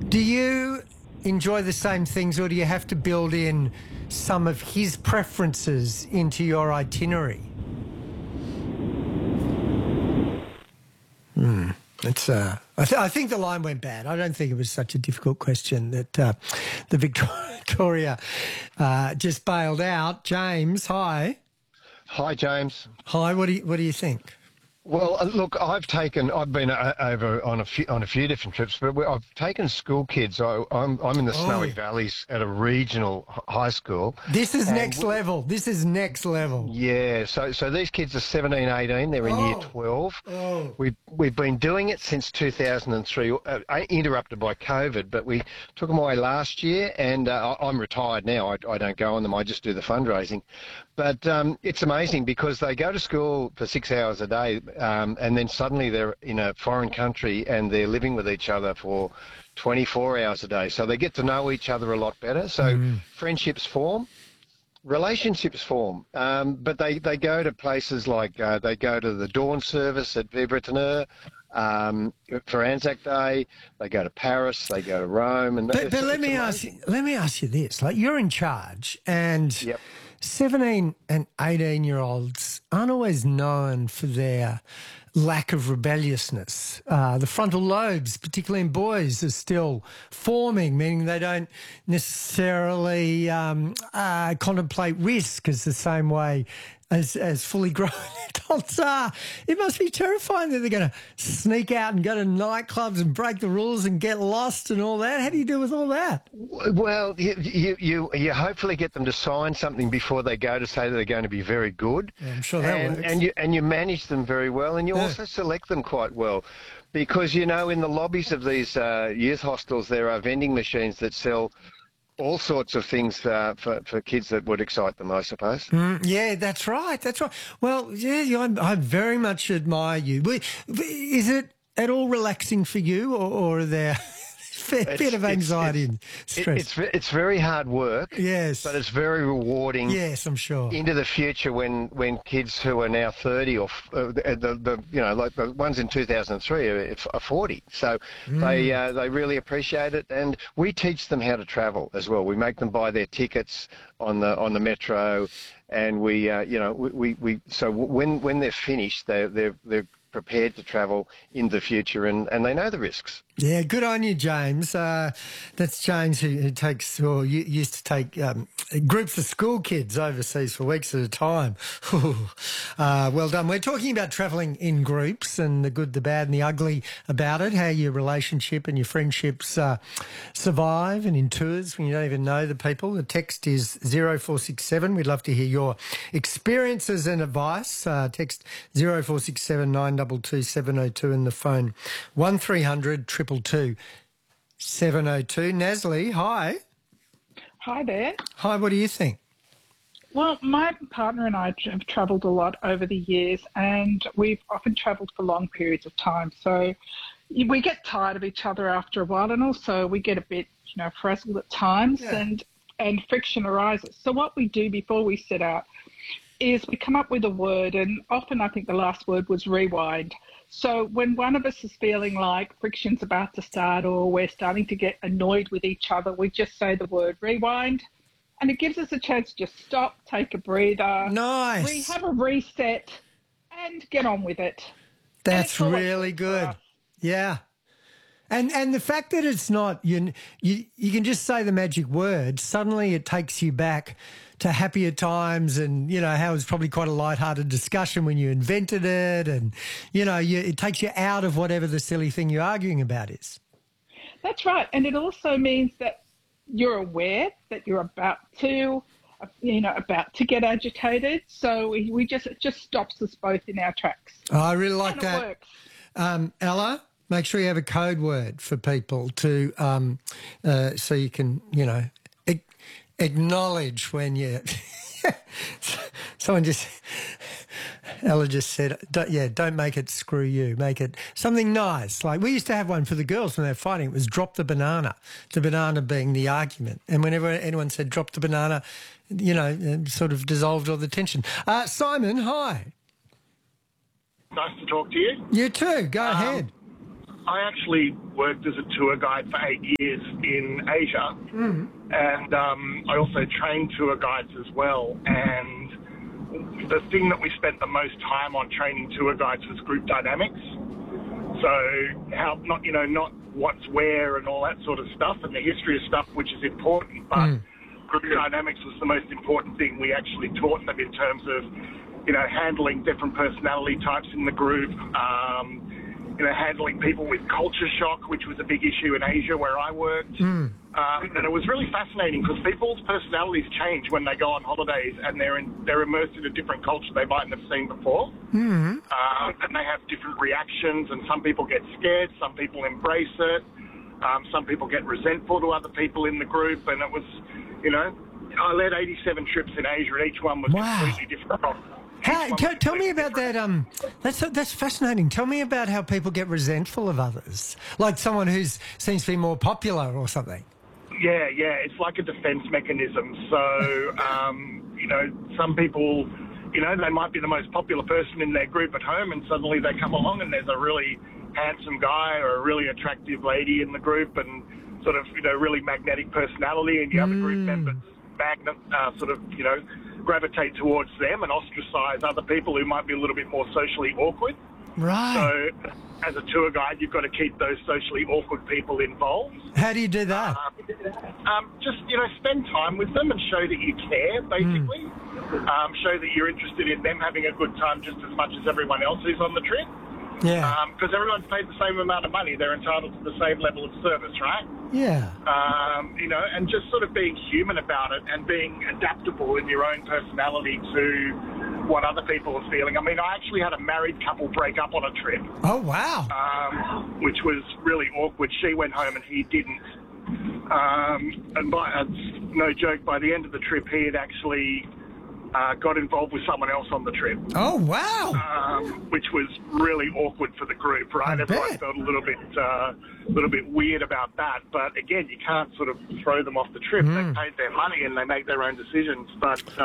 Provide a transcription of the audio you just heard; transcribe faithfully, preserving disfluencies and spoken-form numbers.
Do you enjoy the same things, or do you have to build in some of his preferences into your itinerary? Hmm. It's. Uh, I, th- I think the line went bad. I don't think it was such a difficult question that uh, the Victoria uh, just bailed out. James, hi. Hi, James. Hi. What do you What do you think? Well, uh, look, I've taken, I've been uh, over on a few, on a few different trips, but we- I've taken school kids. I, I'm, I'm in the Oh. Snowy Valleys at a regional h- high school. This is And next we- level. This is next level. Yeah, so so these kids are seventeen, eighteen. They're in year Oh. twelve. Oh. We've, we've been doing it since two thousand three, uh, interrupted by COVID, but we took them away last year, and uh, I- I'm retired now. I, I don't go on them. I just do the fundraising. But um, it's amazing because they go to school for six hours a day, um, and then suddenly they're in a foreign country and they're living with each other for twenty-four hours a day. So they get to know each other a lot better. So friendships form. Relationships form, um, but they, they go to places like uh, they go to the dawn service at Vibreteneur um, for Anzac Day. They go to Paris. They go to Rome. And But, it's- but let it's me ask amazing. you, let me ask you this: like, you're in charge, and Yep. seventeen and eighteen year olds aren't always known for their lack of rebelliousness. Uh, the frontal lobes, particularly in boys, are still forming, meaning they don't necessarily um, uh, contemplate risk as the same way as, as fully grown adults are. It must be terrifying that they're going to sneak out and go to nightclubs and break the rules and get lost and all that. How do you deal with all that? Well, you, you you you hopefully get them to sign something before they go to say that they're going to be very good. Yeah, I'm sure that and, works. And you and you manage them very well, and you Yeah. also select them quite well, because you know in the lobbies of these uh, youth hostels there are vending machines that sell all sorts of things uh, for for kids that would excite them, I suppose. Mm, yeah, that's right. That's right. Well, yeah, yeah, I, I very much admire you. We- Is it at all relaxing for you, or, or are there a fair It's- bit of it's- anxiety it's- and It, stress? it's ve- it's very hard work. Yes. But it's very rewarding. Yes, I'm sure. Into the future, when, when kids who are now thirty or f- uh, the, the the you know like the ones in two thousand three are, are forty, so they uh, they really appreciate it, and we teach them how to travel as well. We make them buy their tickets on the on the metro, and we uh, you know we, we, we so when when they're finished, they they're they're prepared to travel in the future, and, and they know the risks. Yeah, good on you, James. Uh, that's James who, who takes, or you, used to take um, groups of school kids overseas for weeks at a time. uh, well done. We're talking about travelling in groups and the good, the bad and the ugly about it, how your relationship and your friendships uh, survive and in tours when you don't even know the people. The text is zero four six seven. We'd love to hear your experiences and advice. Uh, text zero four six seven nine two two seven oh two and the phone one three hundred two two two seven oh two. Nasli, hi. Hi there. Hi, what do you think? Well, my partner and I have travelled a lot over the years, and we've often travelled for long periods of time. So we get tired of each other after a while, and also we get a bit, you know, frazzled at times, Yeah. and and friction arises. So what we do before we set out is we come up with a word, and often I think the last word was rewind. So when one of us is feeling like friction's about to start, or we're starting to get annoyed with each other, we just say the word rewind, and it gives us a chance to just stop, take a breather, Nice. re- have a reset, and get on with it. That's it's always really good for good. us. Yeah. And and the fact that it's not, you, you you can just say the magic word, suddenly it takes you back to happier times, and, you know, how it was probably quite a lighthearted discussion when you invented it, and, you know, you, it takes you out of whatever the silly thing you're arguing about is. That's right. And it also means that you're aware that you're about to, uh, you know, about to get agitated. So we, we just, it just stops us both in our tracks. Oh, I really like And it that. works. Um, Ella, make sure you have a code word for people to, um, uh, so you can, you know, ac- acknowledge when you. Someone just, Ella just said, don't, yeah, don't make it screw you. Make it something nice. Like we used to have one for the girls when they were fighting. It was drop the banana. The banana being the argument. And whenever anyone said drop the banana, you know, it sort of dissolved all the tension. Uh, Simon, hi. Nice to talk to you. You too. Go ahead. I actually worked as a tour guide for eight years in Asia, mm. and um, I also trained tour guides as well. And the thing that we spent the most time on training tour guides was group dynamics. So how not you know not what's where and all that sort of stuff, and the history of stuff, which is important, but mm. group dynamics was the most important thing we actually taught them in terms of you know handling different personality types in the group. Um, You know, handling people with culture shock, which was a big issue in Asia where I worked. Mm. Um, and it was really fascinating because people's personalities change when they go on holidays and they're in, they're immersed in a different culture they mightn't have seen before. Mm. Um, and they have different reactions, and some people get scared, some people embrace it, um, some people get resentful to other people in the group. And it was, you know, I led eighty-seven trips in Asia, and each one was wow. completely different. How, tell, tell me about that. Um, that's that's fascinating. Tell me about how people get resentful of others, like someone who seems to be more popular or something. Yeah, yeah, it's like a defense mechanism. So, um, you know, some people, you know, they might be the most popular person in their group at home, and suddenly they come along and there's a really handsome guy or a really attractive lady in the group, and sort of, you know, really magnetic personality, and the mm. other group members magnet, uh, sort of, you know, gravitate towards them and ostracize other people who might be a little bit more socially awkward. Right. So as a tour guide, you've got to keep those socially awkward people involved. How do you do that? Um, um, just, you know, spend time with them and show that you care, basically. Mm. Um, show that you're interested in them having a good time just as much as everyone else who's on the trip. Yeah. Because um, everyone's paid the same amount of money. They're entitled to the same level of service, right? Yeah. Um, you know, and just sort of being human about it and being adaptable in your own personality to what other people are feeling. I mean, I actually had a married couple break up on a trip. Oh, wow. Um, which was really awkward. She went home and he didn't. Um, and by, uh, no joke, by the end of the trip, he had actually uh, got involved with someone else on the trip. Oh, wow. Um, which was really awkward for the group, right? I Everyone bet. felt a little bit, uh, little bit weird about that. But again, you can't sort of throw them off the trip. Mm. They paid their money and they make their own decisions. But